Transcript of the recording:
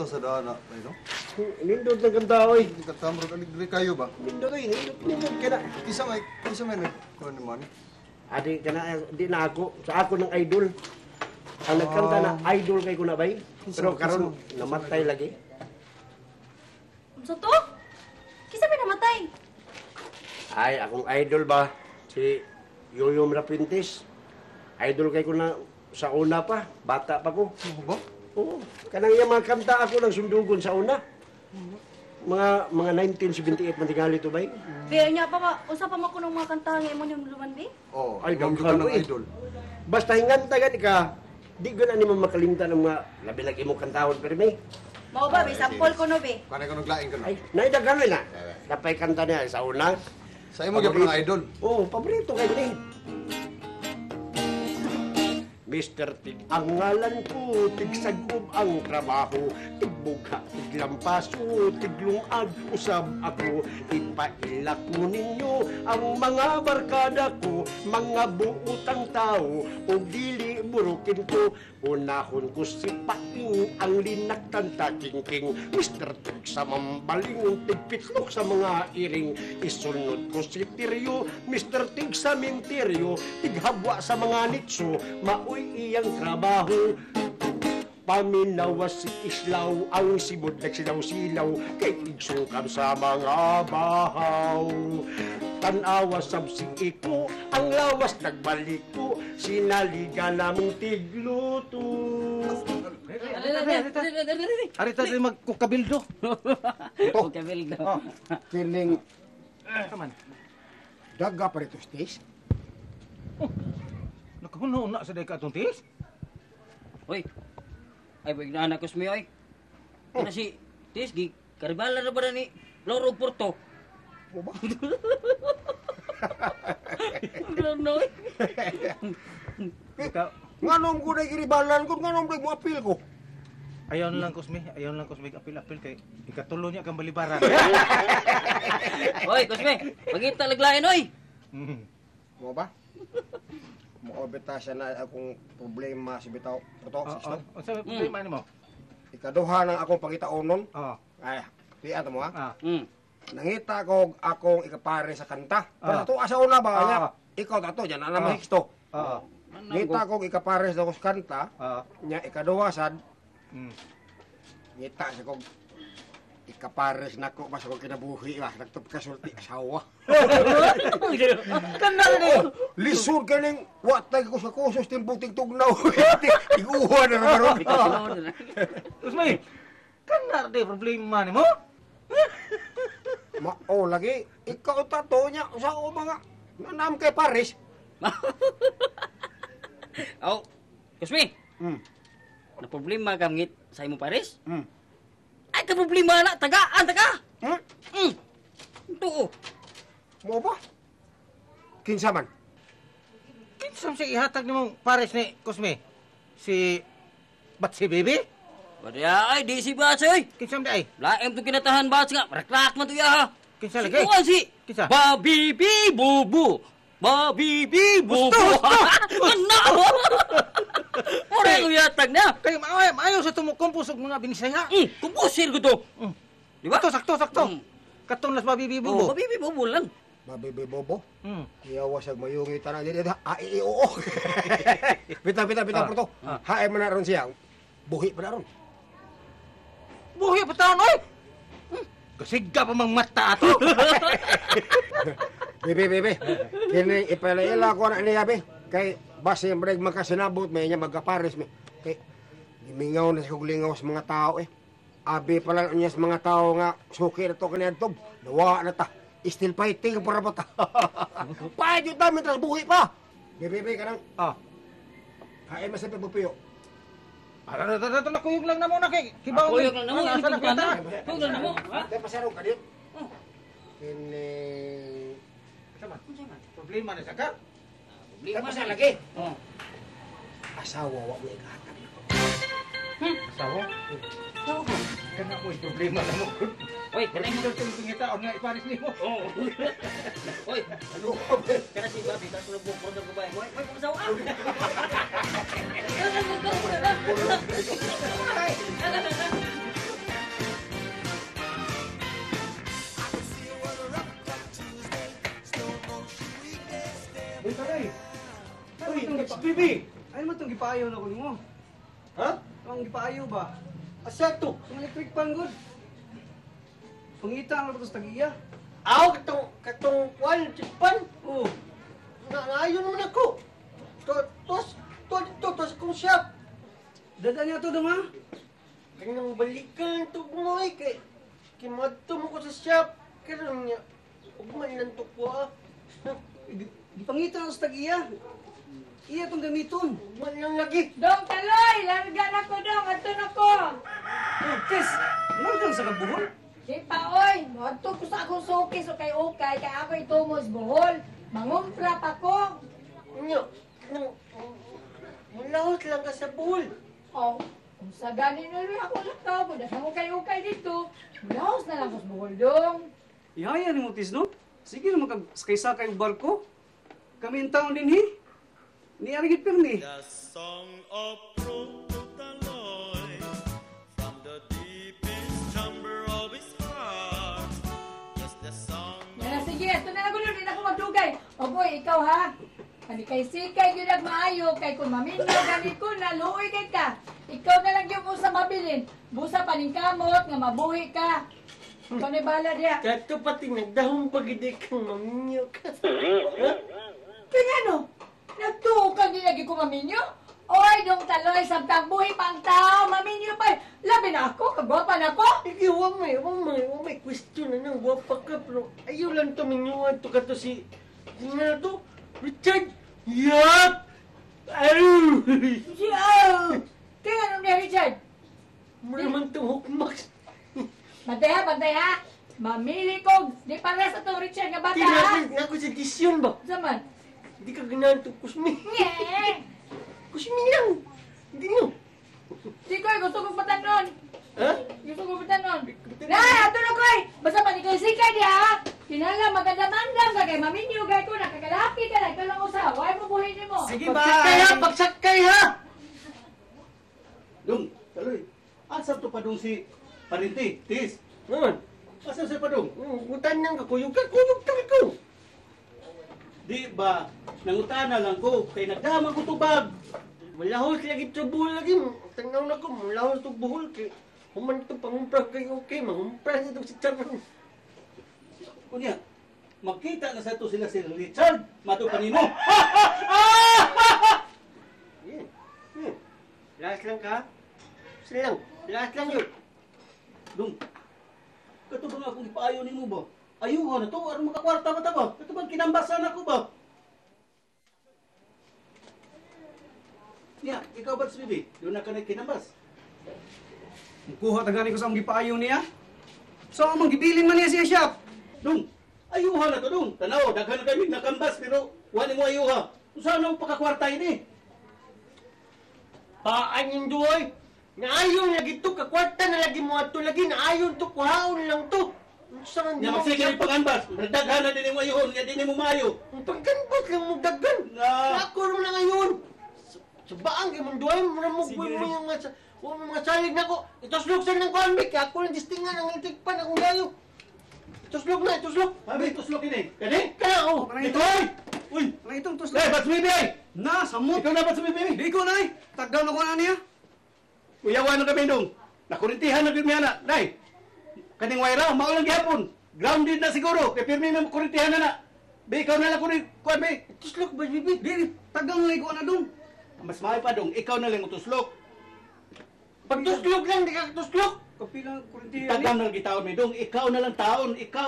sa daan na, no? Nindot na kanta, oy. Hindi ka tamro, aligri kayo ba? Nindot, oy. Nindot ka na. Kisa may nagkuhan ni Manny. Adi ka na, di na ako. Sa ako ng idol. Ang nagkanta na idol kay ko na bay. Pero karon namatay lagi. Unsa to? Kisa may namatay? Ay, akong idol ba? Si Yoyo Rapintis. Idol kay ko na sa una pa. Bata pa ko. Ano ba? Oo. Kanang yung mga kanta ako ng sundugon sa una. Mga 1978 mantingali to bay. Pero niya pa usa pa man kuno mga kantahan nga imong yung lumandi? Oo, Ay, mamdo daghan, ka ng eh. idol. Basta hinganta gani ka, di ko na ni makalimtan ng mga labi-lagi mo kantahon pero may. Mao ba, may sample ko no be? Kanay ka naglaing ka na. Ay, naidaghan na. Napay kanta niya sa una. Sa imo gyapon ng idol. Oo, paborito kayo ni. Mr. Tig, ang ngalan ko, tigsagub ang trabaho, tigbugha, tiglampaso, tiglungag, usab ako, ipailak mo ninyo ang mga barkada ko, mga buutang tao, o dili burukin ko, unahon ko si Paing, ang linaktan taking-king, Mr. Tig sa mambaling, tigpitlok sa mga iring, isunod ko si Tiryo, Mr. Tig sa minteryo, tighabwa sa mga nitso, iyang trabaho. Paminawa si Islaw, ang sibod nagsilaw-silaw, kay igsungkam sa mga bahaw. Tanawa sab si Iko, ang lawas nagbalik ko, sinaliga namong tigluto. Arita din magkukabildo. Kukabildo. Kining Kaman. daga pa rito, Stis. Nakahuno na sa deka atong tis. Hoy. Ay big na anak ko smi oy. Ano si Tis gi karibala na ba na ni Loro Porto? Mo ba? Noy. Ikaw, Nganong ko na giribalan ko, nganong mo apil ko. ayaw lang kusmi, apil-apil kay ikatulo niya kang balibaran. Hoy, Kusme, pagita laglain oy. Mo ba? Mo beta siya na akong problema sa bitaw. Proto, sister. Sa problema nimo? Ikaduha ng akong pangitaonon. Oo. Ay, tiyan mo ha. Nangita ko akong ikapare sa kanta. Pero to asa una ba niya? Ikaw dato diyan ana mahiksto. Oo. Ngita ko ikapare sa kanta. Nya ikaduha sad. Ngita sa kog ikapares nako mas ko kinabuhi ba nagtup ka sulti asawa. Kana ni. Lisod kaning watay ko sa kusos timbuting tugnaw. Iguha na karon. Kusmi, kana di problema nimo? Mao lagi ikaw tato nya sa o mga nanam kay Paris. Oh, Kusme. Na problema ka ngit sa imo Paris? Ay ka problema na tagaan taga. Tuo. Mo ba? Kinsa man? Kinsam si ihatag nimong pares ni Kusmi? Si Batsi Baby? Wala ay di si Batsoy. Kinsam di ay? Laem to kinatahan Bats nga. Rakrak man to ya ha. Kinsa lagi? Tuan si Kinsa? Babibi Bubu. Babibi Bubu. Ano? Ora ko yatag na. Kay maayo sa tumukumpos og mga binisaya. Kumpusir ko to. Di ba? Sakto. Katong las babibibo. Oh, Babibi Bubu lang. Mabebe bobo. Iyawa sa mayungi tanan dili ai oo. Bita proto. Hae man na ron siya. Buhi pa na ron. Buhi pa taon oy. Kasigga pa mang mata ato. Bebe. Kini ipalaila ko na niya be. Kay base breg makasinabot may nya magkapares me. Kay gimingaw na sa kuglingaw sa mga tao eh. Abi pala niya sa mga tao nga suki na to kaniadtog. Nawa na ta. Still fighting para bata. Payo dami tras buhi pa. Bebe kanang. Hae masabi bupiyo. Ara nakuyog lang na mo na kay kibaw. Kuyog lang na mo. Kuyog lang na mo. Dai pasarong ka dit. Kini Problema na sa ka. Tapos na lagi. Asawa wa mo ikahatag nako. Asawa? Kana mo problema na mo. Oy, kanay mo. Pangita on nga iparis nimo. Oy, ano? Kana si Babi ta sulog mo ko ng babae. Oy, pasawa. gipaayo na ko nimo. Ha? Ang gipaayo ba? Asa to? Ang electric pan good. Pangita ang labas tagiya. Aw, katong kwan, tikpan. Oh, Naayon naman ako. Tos kong shop. dada niya to dong ha. Kanyang balikan to bumoy kay kimadto mo ko sa shop. Karon niya, ugman lang to ko ah. Gipangita ang tagiya. Iya tong gamiton. Ugman lang lagi. Dong, taloy! Larga na ko, dong! Ato na ko! Oh, Tes, ano kang sa kabuhol? Di pa, oy! Ato ko sa akong sukis o kay ukay, kay ako itumos buhol. Mangumpra pa ko. Nyo, mulahot lang ka sa pool. Oh, kung sa ganin ulit ako lang ka, budas ako kay ukay dito. Laos na lang ko sa buhol, dong. Ihaya ni mo Tes no? Sige na magkaysa kay barko. Kami ang taon din hi. Ni arigit pirmi. The song of Prototaloy from the deepest chamber of his heart. Yes, the song. Yan na, sige, ito na nagulo, di na ako magdugay. O boy, ikaw ha. Kani kay sikay, yun ang maayo, kay kung maminaw, ganit ko, naluoy kay ka. Ikaw na lang yung usa mabilin. Busa paning kamot, nga mabuhi ka. Ikaw ni bala diya. Kato pati nagdahong pagidik kang maminyo ka. Kaya no, nagtuo ka din lagi ko maminyo. Oy, dong taloy, samtang buhi pang tao, maminyo pa. Labi na ako, kagwapa na ako. Ikaw, wamay question na nang guwapa ka, pero ayaw lang to minyuan to kato si, na to, Richard. Yap! Ayaw! Siyaw! Kaya anong niya, Richard? Muraman tong hukmax. Bantay ha. Mamili ko, di para sa to, Richard, nga bata ha. Tinasin ako sa disyon ba? Zaman. Hindi ka ganahan to, Kusmi. Nye! Kusmi lang! Hindi nyo. Di ko, gusto kong batanon. Ha? Gusto kong batanon. Nay, ato na ko eh! Basta pa ni kay sikay di ha. Kinala, magandamandam ka kay maminyo, gay ko, nakakalaki ka na, ikaw lang usa. Huwag mo buhay ni mo. Sige Pagsakay ha! Pagsakay ha! Dong, taloy. Asa to pa dong si Parinti, Tis? Naman. Asa si pa dong? Utan nang kakuyog ka, kuyog ka ikaw. Di ba, nangutana lang ko, kay nagdamang ko tubag. Malahos lagi ito buhol lagi. Tanaw na ko, malahos ito buhol. Kay, human ito pangumpra kayo, okay. Mangumpra ito si Charon. Kunya, magkita na sa to sila si Richard, mato kanino. Last lang ka? Sila lang. Last lang yun. Dong, kato ba nga kung ipaayo ni mo ba? Ayuhan na to, aron makakwarta ba ta ba? Kato ba kinambasan ako ba? Niya, ikaw ba sa bibi? Doon na ka na kinambas. Kuha tagani ko sa among gipaayo niya. So among gibilin man niya siya shop. Dong, ayuhan na to dong. Tanaw, daghan kami nakambas pero wala mo ayuha. Saan ang pakakwarta ini? Paan yung duoy. Naayon lagi to, kakwarta na lagi mo ato lagi. Naayon to, kuhaon lang to. Saan Nya magsige ni pangambas, daghan na din mo ayuhon, nya din mo maayo. Ang pagkanbot lang mo dagan. Ako rin na ngayon. Sa baang kay mong duoy, muna mo buhay mo yung mga salig na ko. Ituslog sa ng konbik. Ako lang distingan ang itikpan akong gayo. Ituslog na, ituslog. Habi tuslok ini. Kani? Kaya ako. Ito ay! Uy! Ang itong tos. Dai, ba't sumibi ay? Na, samot. Ikaw na ba't sumibi? Di ko nay. Tagdaw na ko na niya. Uyawan na kami dong. Nakurintihan na kami na. Dai, kaning wayra, maulang gihapon. Grounded na siguro. Kaya pirmi na kurintihan na na. Be, ikaw na lang kurin. Kuan, be. Ituslog ba, bibi? Di, tagdaw na ko na dong. Mas mahal pa dong. Ikaw na lang utuslok. Pag tuslog lang, di ka tuslog. Kapilang kurintiyan Tagang na lang gitaon mi dong. Ikaw na lang taon. Ikaw